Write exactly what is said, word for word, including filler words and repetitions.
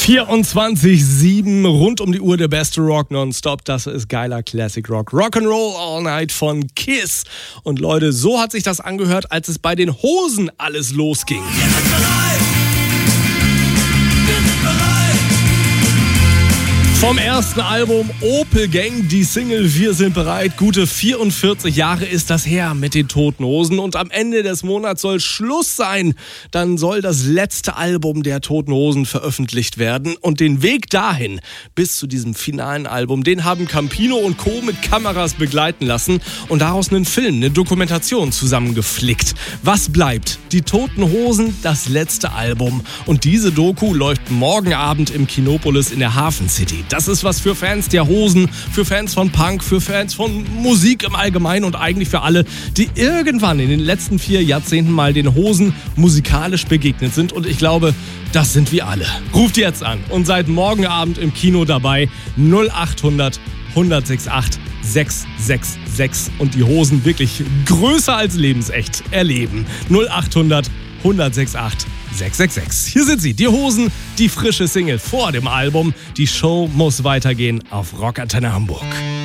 vierundzwanzig sieben rund um die Uhr der beste Rock nonstop. Das ist geiler Classic Rock. Rock'n'Roll All Night von Kiss. Und Leute, so hat sich das angehört, als es bei den Hosen alles losging. Vom ersten Album Opel Gang, die Single Wir sind bereit. Gute vierundvierzig Jahre ist das her mit den Toten Hosen. Und am Ende des Monats soll Schluss sein. Dann soll das letzte Album der Toten Hosen veröffentlicht werden. Und den Weg dahin, bis zu diesem finalen Album, den haben Campino und Co. mit Kameras begleiten lassen und daraus einen Film, eine Dokumentation zusammengeflickt. Was bleibt? Die Toten Hosen, das letzte Album. Und diese Doku läuft morgen Abend im Kinopolis in der Hafen City. Das ist was für Fans der Hosen, für Fans von Punk, für Fans von Musik im Allgemeinen und eigentlich für alle, die irgendwann in den letzten vier Jahrzehnten mal den Hosen musikalisch begegnet sind. Und ich glaube, das sind wir alle. Ruft jetzt an und seid morgen Abend im Kino dabei. null acht hundert, hundertsechsundachtzig, sechshundertsechsundsechzig und die Hosen wirklich größer als lebensecht erleben. null acht hundert, hundertsechsundachtzig, sechshundertsechsundsechzig. Hier sind sie, die Hosen, die frische Single vor dem Album. Die Show muss weitergehen auf Rock Antenne Hamburg.